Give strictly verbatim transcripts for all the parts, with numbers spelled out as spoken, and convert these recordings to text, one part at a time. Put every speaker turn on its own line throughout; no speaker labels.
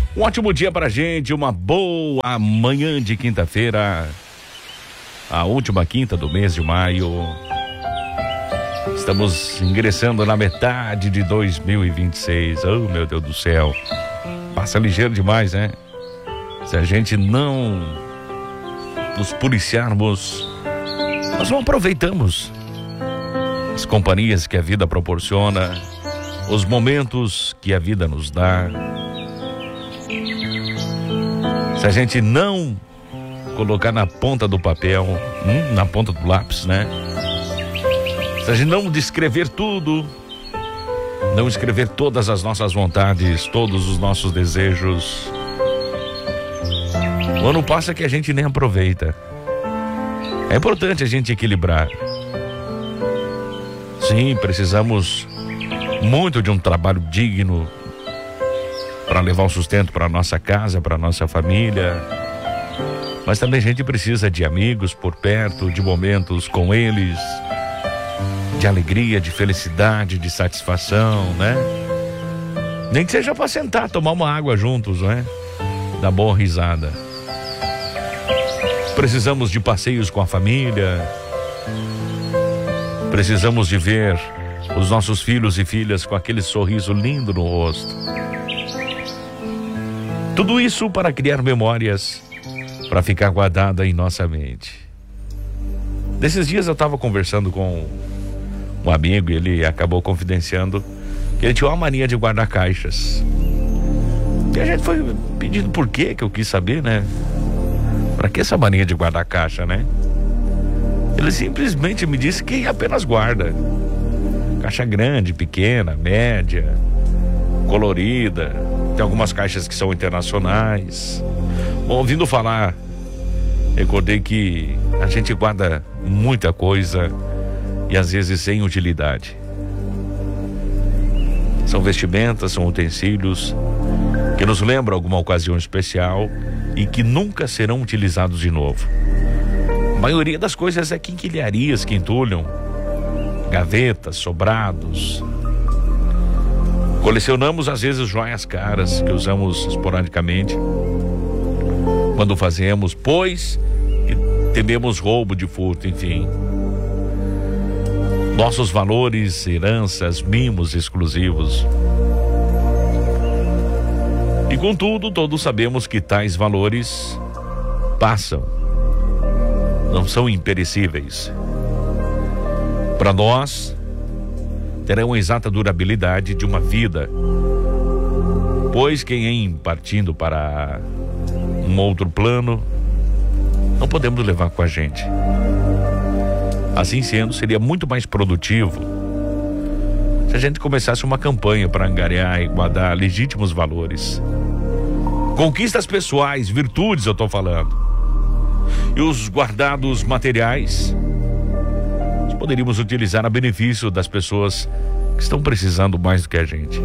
Um ótimo dia pra gente, uma boa manhã de quinta-feira, a última quinta do mês de maio. Estamos ingressando na metade de dois mil e vinte e seis. Oh, meu Deus do céu. Passa ligeiro demais, né? Se a gente não nos policiarmos, nós não aproveitamos as companhias que a vida proporciona, os momentos que a vida nos dá. Se a gente não colocar na ponta do papel, hum, na ponta do lápis, né? Se a gente não descrever tudo, não escrever todas as nossas vontades, todos os nossos desejos, o ano passa que a gente nem aproveita. É importante a gente equilibrar. Sim, precisamos muito de um trabalho digno para levar o sustento para nossa casa, para nossa família. Mas também a gente precisa de amigos por perto, de momentos com eles, de alegria, de felicidade, de satisfação, né? Nem que seja para sentar, tomar uma água juntos, né? Dar boa risada. Precisamos de passeios com a família. Precisamos de ver os nossos filhos e filhas com aquele sorriso lindo no rosto. Tudo isso para criar memórias, para ficar guardada em nossa mente. Desses dias eu estava conversando com um amigo e ele acabou confidenciando que ele tinha uma mania de guardar caixas. E a gente foi pedindo por quê, que eu quis saber, né? Pra que essa mania de guardar caixa, né? Ele simplesmente me disse que apenas guarda. Caixa grande, pequena, média, colorida. Tem algumas caixas que são internacionais. Bom, ouvindo falar, recordei que a gente guarda muita coisa e às vezes sem utilidade. São vestimentas, são utensílios que nos lembram alguma ocasião especial e que nunca serão utilizados de novo. A maioria das coisas é quinquilharias que entulham, gavetas, sobrados. Colecionamos às vezes joias caras que usamos esporadicamente quando fazemos, pois tememos roubo de furto, enfim. Nossos valores, heranças, mimos exclusivos. E contudo, todos sabemos que tais valores passam, não são imperecíveis. Para nós, terão a exata durabilidade de uma vida, pois quem em partindo para um outro plano, não podemos levar com a gente. Assim sendo, seria muito mais produtivo se a gente começasse uma campanha para angariar e guardar legítimos valores, conquistas pessoais, virtudes eu estou falando, e os guardados materiais nós poderíamos utilizar a benefício das pessoas que estão precisando mais do que a gente.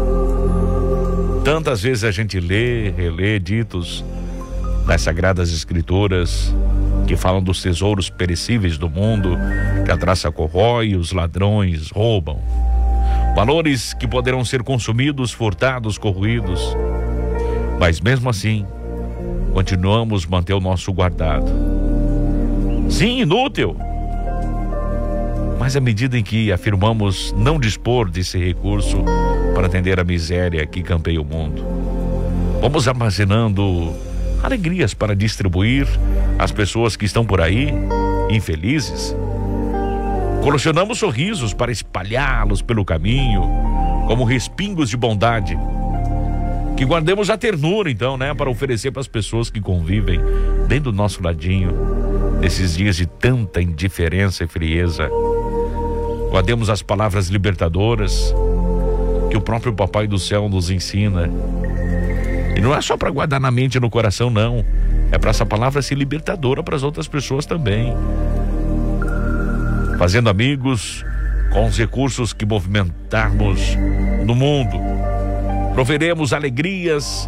Tantas vezes a gente lê, relê ditos das Sagradas Escrituras que falam dos tesouros perecíveis do mundo, que a traça corrói e os ladrões roubam. Valores que poderão ser consumidos, furtados, corroídos. Mas mesmo assim, continuamos a manter o nosso guardado. Sim, inútil. Mas à medida em que afirmamos não dispor desse recurso para atender a miséria que campeia o mundo, vamos armazenando alegrias para distribuir às pessoas que estão por aí, infelizes. Colecionamos sorrisos para espalhá-los pelo caminho, como respingos de bondade. Que guardemos a ternura, então, né, para oferecer para as pessoas que convivem bem do nosso ladinho, nesses dias de tanta indiferença e frieza. Guardemos as palavras libertadoras que o próprio Papai do Céu nos ensina. E não é só para guardar na mente e no coração, não. É para essa palavra ser libertadora para as outras pessoas também. Fazendo amigos com os recursos que movimentarmos no mundo. Proveremos alegrias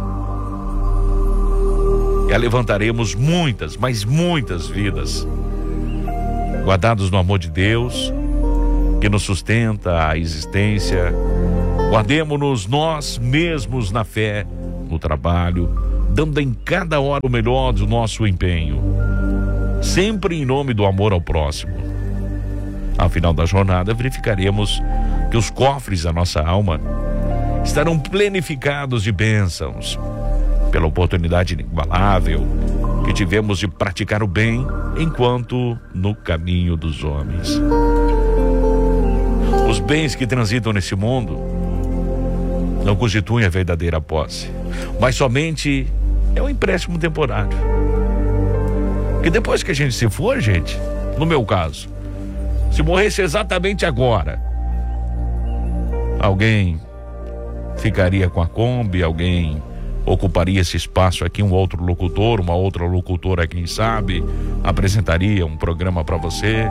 e levantaremos muitas, mas muitas vidas, guardados no amor de Deus, que nos sustenta a existência Guardemo-nos nós mesmos na fé, no trabalho, dando em cada hora o melhor do nosso empenho, sempre em nome do amor ao próximo. Ao final da jornada, verificaremos que os cofres da nossa alma estarão plenificados de bênçãos, pela oportunidade inigualável que tivemos de praticar o bem enquanto no caminho dos homens. Os bens que transitam nesse mundo não constituem a verdadeira posse, mas somente é um empréstimo temporário. Porque depois que a gente se for, gente, no meu caso, se morresse exatamente agora, alguém ficaria com a Kombi, alguém ocuparia esse espaço aqui, um outro locutor, uma outra locutora, quem sabe, apresentaria um programa para você.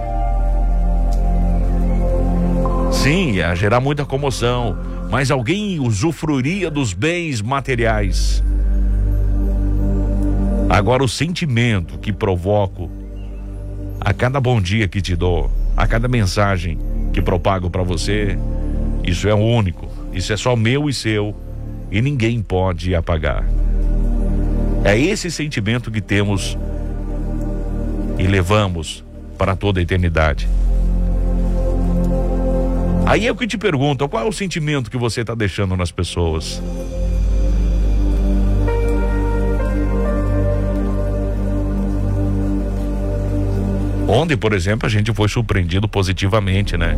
Sim, ia gerar muita comoção, mas alguém usufruiria dos bens materiais. Agora, o sentimento que provoco a cada bom dia que te dou, a cada mensagem que propago para você, isso é único, isso é só meu e seu, e ninguém pode apagar. É esse sentimento que temos e levamos para toda a eternidade. Aí eu que te pergunto, qual é o sentimento que você está deixando nas pessoas? Ontem, por exemplo, a gente foi surpreendido positivamente, né?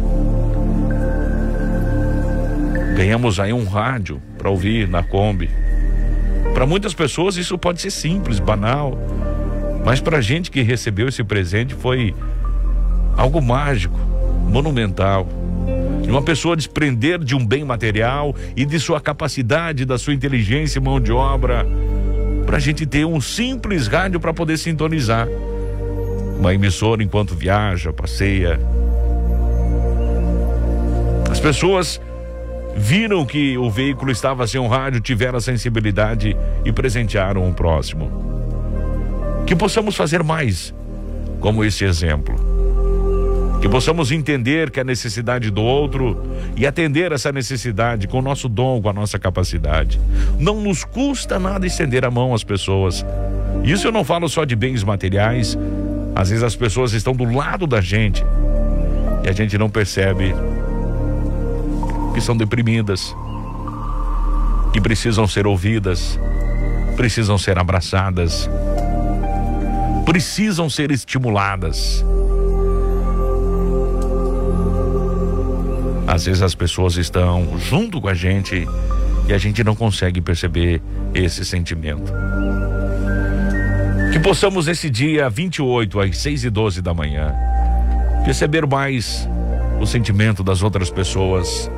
Ganhamos aí um rádio para ouvir na Kombi. Para muitas pessoas isso pode ser simples, banal, mas para a gente que recebeu esse presente foi algo mágico, monumental. De uma pessoa desprender de um bem material e de sua capacidade, da sua inteligência e mão de obra, para a gente ter um simples rádio para poder sintonizar uma emissora enquanto viaja, passeia. As pessoas viram que o veículo estava sem um rádio, tiveram a sensibilidade e presentearam o próximo. Que possamos fazer mais como esse exemplo. Que possamos entender que a necessidade do outro e atender essa necessidade com o nosso dom, com a nossa capacidade. Não nos custa nada estender a mão às pessoas. Isso eu não falo só de bens materiais. Às vezes as pessoas estão do lado da gente e a gente não percebe que são deprimidas, que precisam ser ouvidas, precisam ser abraçadas, precisam ser estimuladas. Às vezes as pessoas estão junto com a gente e a gente não consegue perceber esse sentimento. Que possamos esse dia vinte e oito às seis e doze da manhã perceber mais o sentimento das outras pessoas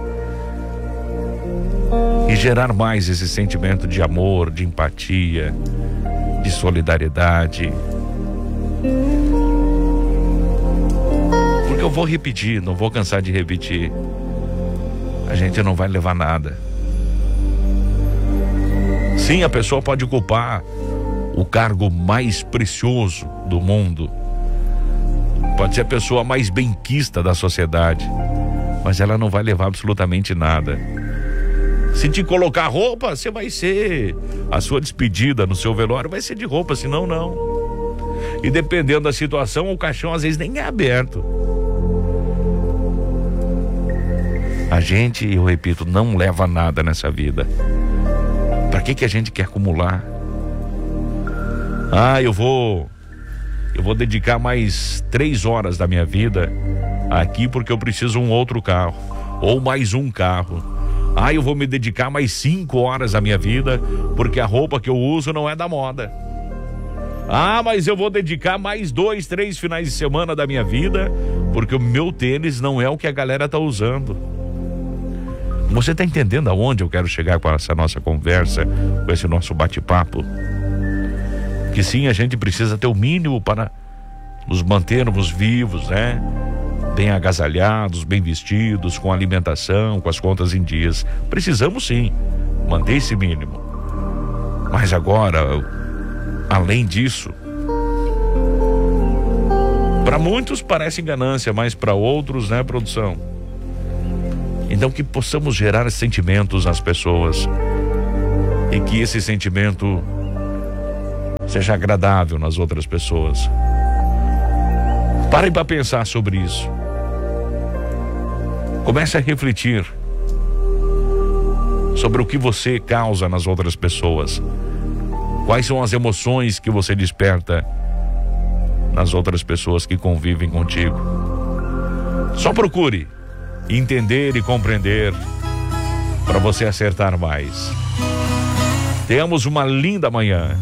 e gerar mais esse sentimento de amor, de empatia, de solidariedade. Porque eu vou repetir, não vou cansar de repetir. A gente não vai levar nada. Sim, a pessoa pode ocupar o cargo mais precioso do mundo. Pode ser a pessoa mais benquista da sociedade, mas ela não vai levar absolutamente nada. Se te colocar roupa, você vai ser, a sua despedida no seu velório vai ser de roupa, senão não. E dependendo da situação, o caixão às vezes nem é aberto. A gente, eu repito, não leva nada nessa vida. Para que que a gente quer acumular? Ah, eu vou eu vou dedicar mais três horas da minha vida aqui porque eu preciso um outro carro, ou mais um carro. Ah, eu vou me dedicar mais cinco horas da minha vida porque a roupa que eu uso não é da moda. Ah, mas eu vou dedicar mais dois, três finais de semana da minha vida porque o meu tênis não é o que a galera tá usando. Você está entendendo aonde eu quero chegar com essa nossa conversa, com esse nosso bate-papo? Que sim, a gente precisa ter o mínimo para nos mantermos vivos, né? Bem agasalhados, bem vestidos, com alimentação, com as contas em dias. Precisamos sim manter esse mínimo. Mas agora, além disso, para muitos parece ganância, mas para outros, né, produção? Então que possamos gerar sentimentos nas pessoas e que esse sentimento seja agradável nas outras pessoas. Parem para pensar sobre isso. Comece a refletir sobre o que você causa nas outras pessoas. Quais são as emoções que você desperta nas outras pessoas que convivem contigo. Só procure entender e compreender para você acertar mais. Tenhamos uma linda manhã.